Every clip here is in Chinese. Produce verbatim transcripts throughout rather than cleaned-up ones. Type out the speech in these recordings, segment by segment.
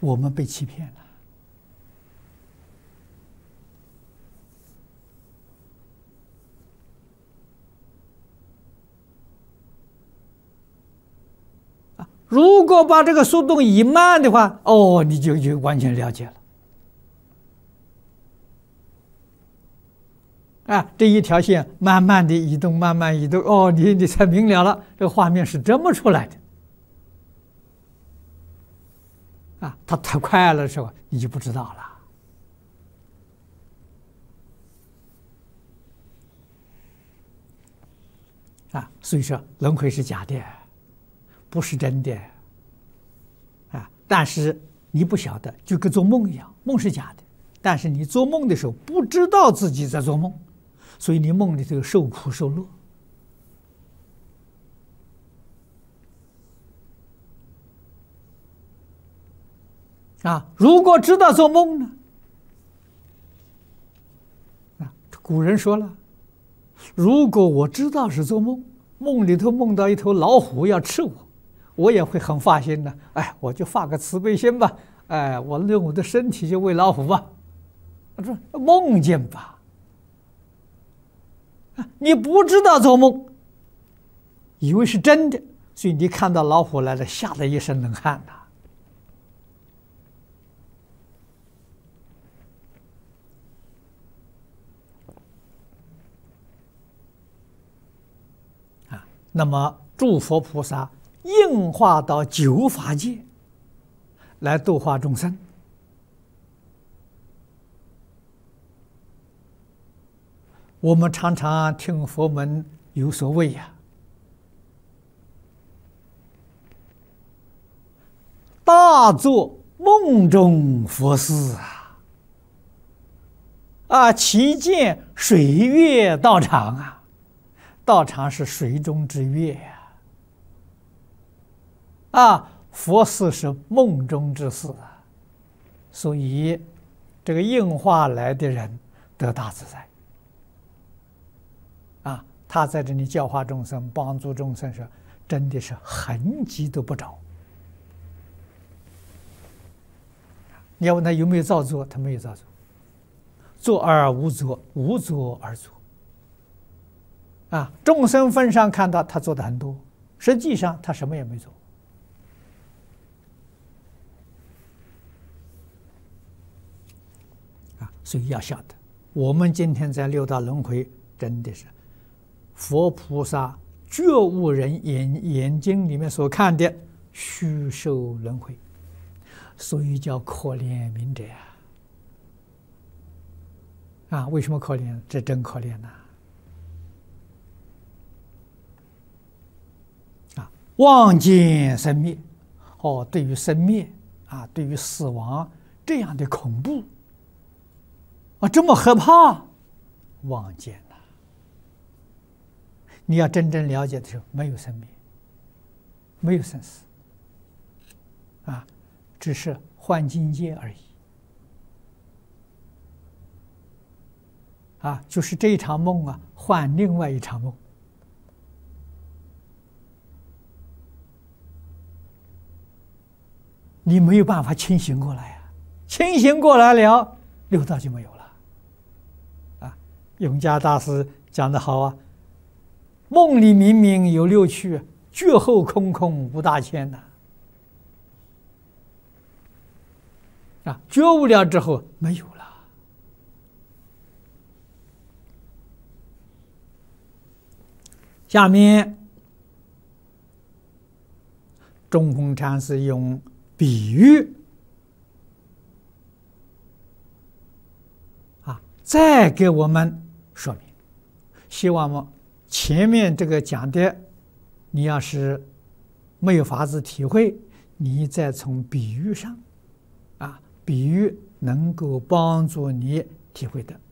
我们被欺骗了。啊，如果把这个速度移慢的话，哦，你就就完全了解了。啊，这一条线慢慢的移动，慢慢移动，哦，你你才明了了，这个画面是这么出来的。啊，它太快了的时候，你就不知道了。啊，所以说轮回是假的，不是真的。啊，但是你不晓得，就跟做梦一样，梦是假的，但是你做梦的时候不知道自己在做梦。所以你梦里头受苦受乐啊！如果知道做梦呢？啊，古人说了，如果我知道是做梦，梦里头梦到一头老虎要吃我，我也会很发心的。哎，我就发个慈悲心吧，哎，我用我的身体就喂老虎吧。我说梦见吧。你不知道做梦，以为是真的，所以你看到老虎来了，吓得一身冷汗呐。啊，那么诸佛菩萨应化到九法界来度化众生。我们常常听佛门有所谓呀，大作梦中佛事啊，啊，其见水月道场啊，道场是水中之月呀，啊，佛事是梦中之事啊，所以这个应化来的人得大自在。啊，他在这里教化众生，帮助众生时，真的是痕迹都不着。你要问他有没有造作，他没有造作，作而无作，无作而作。啊，众生分上看到他做的很多，实际上他什么也没做。啊，所以要晓得，我们今天在六道轮回，真的是。佛菩萨觉悟人眼眼睛里面所看的虚受轮回，所以叫可怜悯者啊！啊，为什么可怜？这真可怜呐！啊，望见生灭，哦，对于生灭啊，对于死亡这样的恐怖啊，这么害怕，望见。你要真正了解的时候，没有生灭，没有生死，啊，只是换境界而已。啊，就是这一场梦啊，换另外一场梦。你没有办法清醒过来啊，清醒过来了，六道就没有了。啊，永嘉大师讲得好啊。梦里明明有六趣，觉后空空无大千呐！啊，觉悟了之后没有了。下面，中峰禅师用比喻啊，再给我们说明，希望我。前面这个讲的，你要是没有法子体会，你再从比喻上，啊，比喻能够帮助你体会的。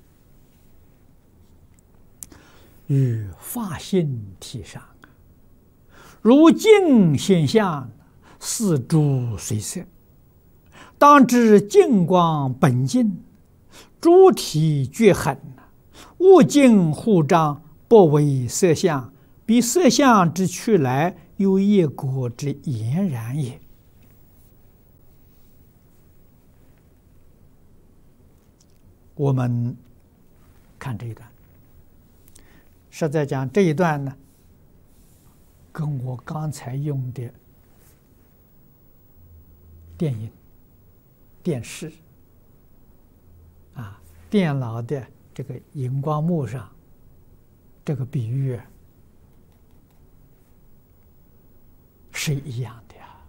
与法性体上，如镜现象，似诸水色，当知净光本净，诸体俱恒，物镜互彰。不为色相，比色相之去来，有业果之俨然也。 我们看这一段，实在讲这一段呢，跟我刚才用的电影、电视啊、电脑的这个荧光幕上这个比喻是一样的呀！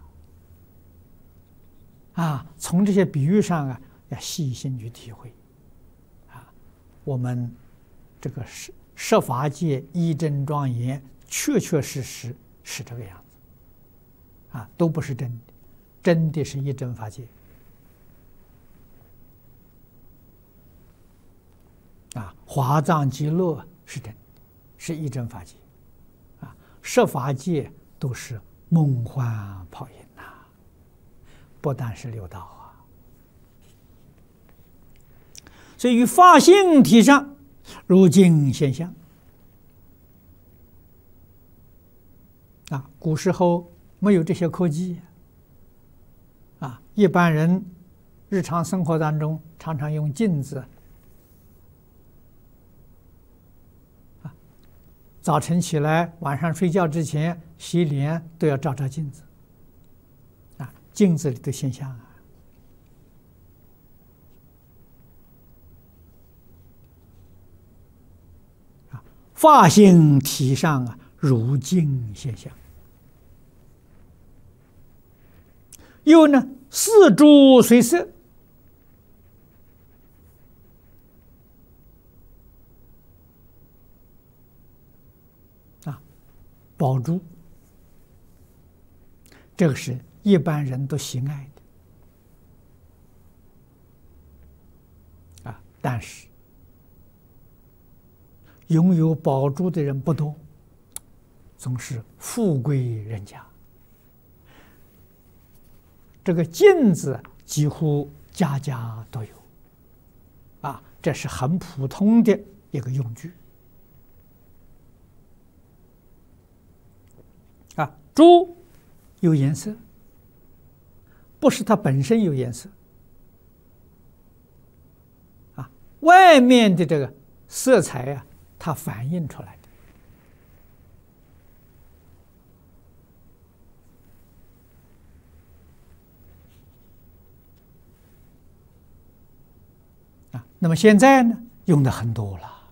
啊，从这些比喻上啊，要细心去体会。啊，我们这个设设法界一真庄严，确确实实是这个样子。啊，都不是真的，真的是一真法界。啊，华藏极乐是真的，是一真法界。啊，设法界都是梦幻泡影呐，不但是六道啊。所以于法性体上，如镜现象。啊，古时候没有这些科技啊，一般人日常生活当中常常用镜子。早晨起来，晚上睡觉之前洗脸都要照照镜子，啊，镜子里的现象啊，啊，法性体上啊，如镜现象。又呢，四诸随色。宝珠，这个是一般人都喜爱的啊，但是拥有宝珠的人不多，总是富贵人家。这个镜子几乎家家都有，啊，这是很普通的一个用具。啊，珠有颜色，不是它本身有颜色，啊，外面的这个色彩啊，它反映出来的。啊，那么现在呢，用的很多了。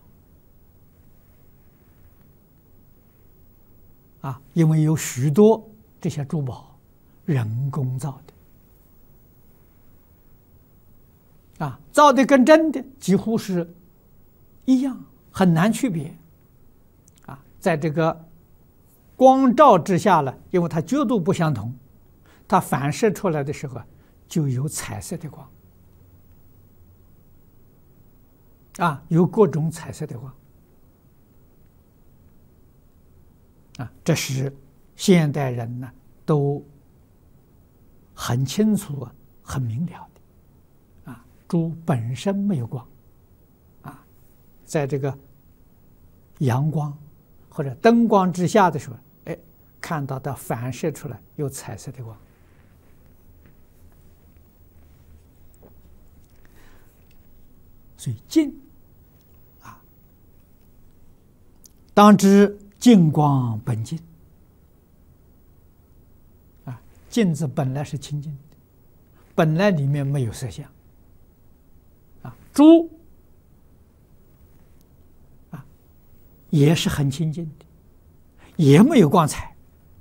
啊，因为有许多这些珠宝人工造的，啊，造的跟真的几乎是一样，很难区别。啊，在这个光照之下呢，因为它角度不相同，它反射出来的时候就有彩色的光，啊，有各种彩色的光。啊，这是现代人呢都很清楚、很明了的。啊，珠本身没有光，啊，在这个阳光或者灯光之下的时候，哎，看到它反射出来有彩色的光。所以镜，啊，当知。净光本净，啊，镜子本来是清净的，本来里面没有色相，啊，珠，啊，也是很清净的，也没有光彩，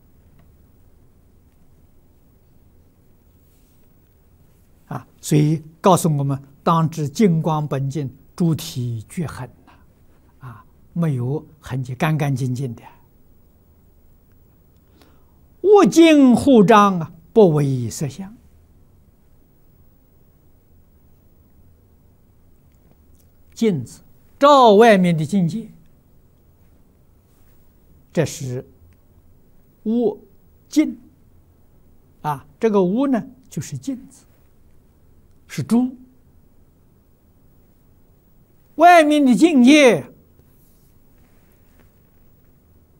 啊，所以告诉我们，当知净光本净，诸体绝痕。没有痕迹，干干净净的。物镜护障啊，不为色相。镜子照外面的境界，这是物镜啊。这个物呢，就是镜子，是珠。外面的境界。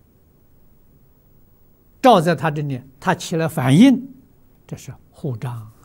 照在它这里，它起了反应，这是护障。